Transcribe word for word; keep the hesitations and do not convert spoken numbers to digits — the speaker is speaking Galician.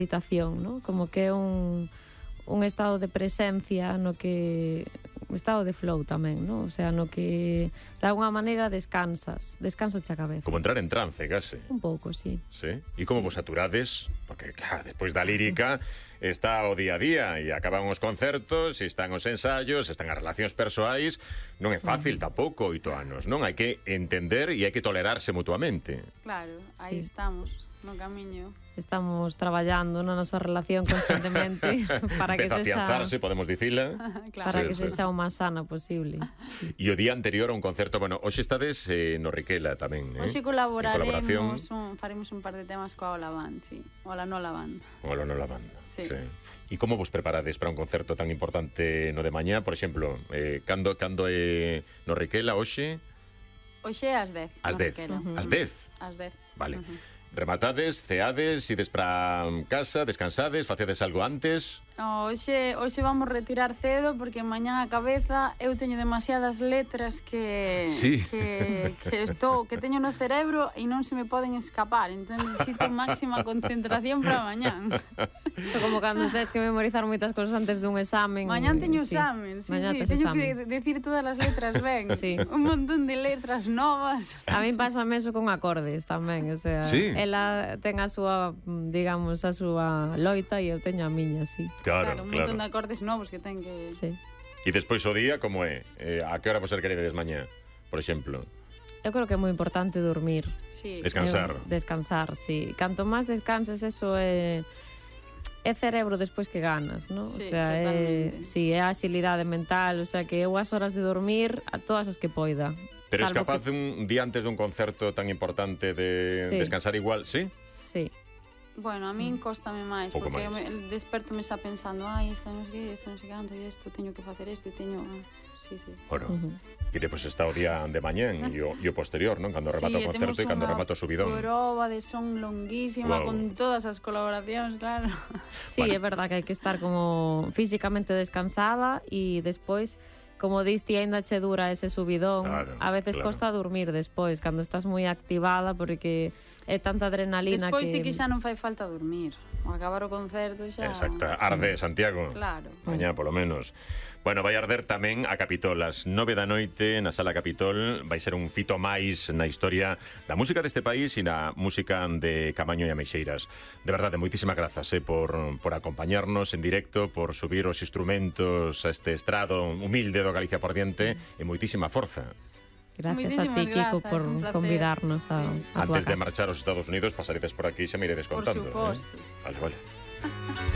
meditación, ¿no? Como que é un, un estado de presencia no que... un estado de flow tamén, ¿no? O sea, no que de alguna maneira descansas, descansas a cabeza. Como entrar en trance, case. Un pouco, sí. Sí? E como sí. vos saturades? Porque, claro, despois da lírica está o día a día e acaban os concertos, e están os ensaios, están as relacións persoais. Non é fácil uh-huh. tampouco oito anos, non? Hai que entender e hai que tolerarse mutuamente. Claro, aí sí. estamos, no camiño. Estamos traballando na nosa relación constantemente para que Empeza sexa... a afianzarse, podemos dicila. Claro. Para Sí, que sí. sexa o máis sana posible. Sí. E o día anterior a un concerto, bueno, hoxe estades eh, no Riquela tamén, eh? Hoxe colaboraremos, un, faremos un par de temas coa Ola Band, sí. Ola Nola Band. Ola Nola Band. Sí. sí. E como vos preparades para un concerto tan importante no de mañá? Por exemplo, eh, cando, cando é no Riquela hoxe? Hoxe é ás dez. Ás dez. Uh-huh. Ás dez? Ás dez. Vale. Uh-huh. Rematades, ceades, ides para casa, descansades, facedes algo antes? No, hoxe, hoxe vamos retirar cedo porque mañá a cabeza eu teño demasiadas letras que, sí. que, que estou, que teño no cerebro e non se me poden escapar, entón necesito máxima concentración para mañán. Isto como cando tens que memorizar moitas cousas antes dun examen. Mañán teño sí. examen, sí, Mañá sí, tes teño examen. que decir todas as letras ben, sí. un montón de letras novas. A min pásame eso con acordes tamén, o sea, sí. ela ten a súa, digamos, a súa loita e eu teño a miña, sí. Claro, claro, un claro. montón de acordes novos que ten que... Sí. E despois o día, como é? Eh, a que hora vos queredes mañá, por exemplo? Eu creo que é moi importante dormir. Sí. Descansar. Eu, descansar, sí. Canto máis descanses, eso é... é cerebro despois que ganas, ¿no? Sí, o sea, totalmente. é, sí, é a agilidade mental, o sea, que eu as horas de dormir a todas as que poida. Pero es Salvo capaz que... un día antes dun concerto tan importante de sí. descansar igual, sí? Sí. Bueno, a min cóstame máis, Pouco porque máis. me, desperto me xa pensando, ai, esta non sei que, esta non sei canto, e isto, teño que facer isto, e teño... Sí, sí. Bueno, Uh-huh. e depois está o día de mañán e o, e o posterior, non? Cando remata Sí, o concerto e cando temos remata o subidón. unha proba de son longuísima, Wow. con todas as colaboracións, claro. Sí, Vale. é verdad que hai que estar como físicamente descansada e despois, como diste, aínda che dura ese subidón. Claro, a veces claro. costa dormir despois, cando estás moi activada, porque é tanta adrenalina Despois que... sí que xa non fai falta dormir. Ao acabar o concerto xa... Exacta, arde Santiago. Claro. Mañá, polo menos. Bueno, vai arder tamén a Capitol. As nove da noite na Sala Capitol vai ser un fito máis na historia da música deste país e na música de Camaño e Ameixeiras. De verdade, moitísimas grazas eh, por, por acompañarnos en directo, por subir os instrumentos a este estrado humilde do Galicia por diante e moitísima forza. Gracias a ti, Moitísimas Kiko, grazas, por un placer. convidarnos a, Sí. a tua Antes de casa. marchar aos Estados Unidos pasaredes por aquí e xa me iredes Por contando. suposto. Eh? Vale, vale.